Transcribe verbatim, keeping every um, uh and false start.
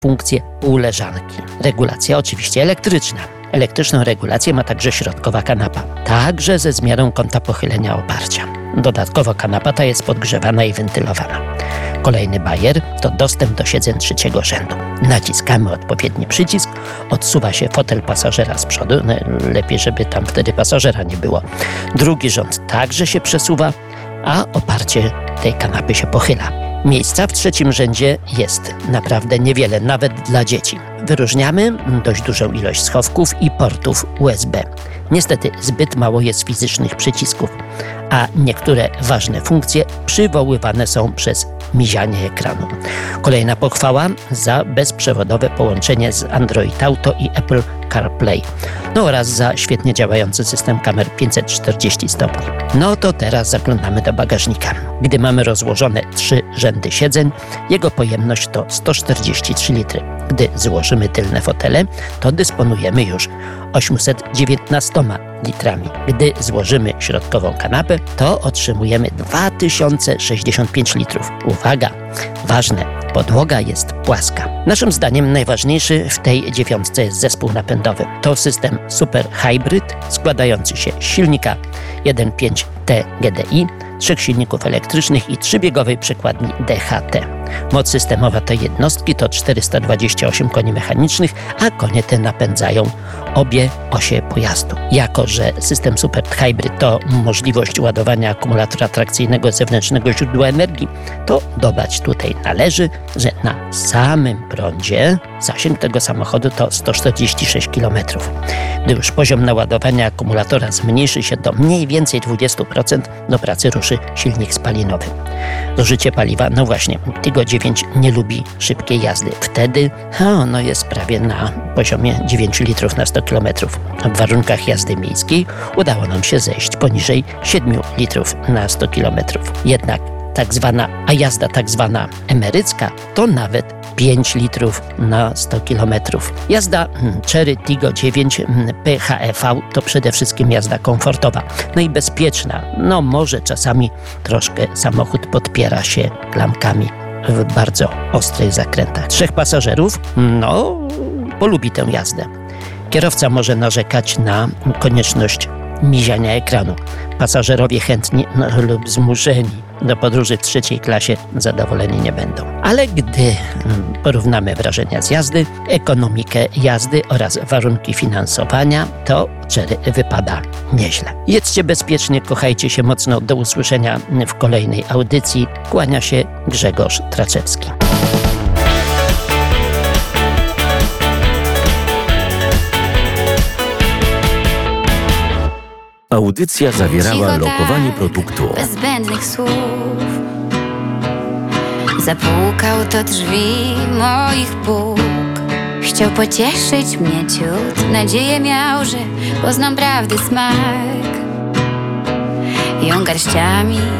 funkcję półleżanki. Regulacja oczywiście elektryczna. Elektryczną regulację ma także środkowa kanapa, także ze zmianą kąta pochylenia oparcia. Dodatkowo kanapa ta jest podgrzewana i wentylowana. Kolejny bajer to dostęp do siedzeń trzeciego rzędu. Naciskamy odpowiedni przycisk, odsuwa się fotel pasażera z przodu, lepiej żeby tam wtedy pasażera nie było. Drugi rząd także się przesuwa, a oparcie tej kanapy się pochyla. Miejsca w trzecim rzędzie jest naprawdę niewiele, nawet dla dzieci. Wyróżniamy dość dużą ilość schowków i portów U S B. Niestety zbyt mało jest fizycznych przycisków, a niektóre ważne funkcje przywoływane są przez mizianie ekranu. Kolejna pochwała za bezprzewodowe połączenie z Android Auto i Apple CarPlay, no oraz za świetnie działający system kamer pięćset czterdzieści stopni. No to teraz zaglądamy do bagażnika. Gdy mamy rozłożone trzy rzędy siedzeń, jego pojemność to sto czterdzieści trzy litry. Gdy złożymy tylne fotele, to dysponujemy już osiemset dziewiętnastoma litrami. Gdy złożymy środkową kanapę, to otrzymujemy dwa tysiące sześćdziesiąt pięć litrów. Uwaga, ważne, podłoga jest płaska. Naszym zdaniem najważniejszy w tej dziewiątce jest zespół napędowy. To system Super Hybrid składający się z silnika jeden przecinek pięć T G D I, trzech silników elektrycznych i trzybiegowej przekładni D H T. Moc systemowa tej jednostki to czterysta dwadzieścia osiem koni mechanicznych, a konie te napędzają obie osie pojazdu. Jako że system Super Hybrid to możliwość ładowania akumulatora trakcyjnego z zewnętrznego źródła energii, to dodać tutaj należy, że na samym prądzie zasięg tego samochodu to sto czterdzieści sześć kilometrów. Gdy już poziom naładowania akumulatora zmniejszy się do mniej więcej dwadzieścia procent, do pracy ruszy silnik spalinowy. Zużycie paliwa, no właśnie, Tiggo dziewięć nie lubi szybkiej jazdy. Wtedy ono jest prawie na poziomie dziewięć litrów na sto kilometrów. W warunkach jazdy miejskiej udało nam się zejść poniżej siedem litrów na sto kilometrów. Jednak tak zwana, a jazda tak zwana emerycka to nawet pięć litrów na sto kilometrów. Jazda Chery Tiggo dziewięć P H E V to przede wszystkim jazda komfortowa, no i bezpieczna. No może czasami troszkę samochód podpiera się klamkami w bardzo ostrych zakrętach. Trzech pasażerów, no polubi tę jazdę. Kierowca może narzekać na konieczność miziania ekranu. Pasażerowie chętni no, lub zmuszeni do podróży w trzeciej klasie zadowoleni nie będą. Ale gdy porównamy wrażenia z jazdy, ekonomikę jazdy oraz warunki finansowania, to Chery wypada nieźle. Jedźcie bezpiecznie, kochajcie się mocno. Do usłyszenia w kolejnej audycji. Kłania się Grzegorz Traczewski. Audycja zawierała lokowanie produktu. Bez zbędnych słów zapukał do drzwi moich Bóg. Chciał pocieszyć mnie ciut, nadzieję miał, że poznam prawdy smak. Ją garściami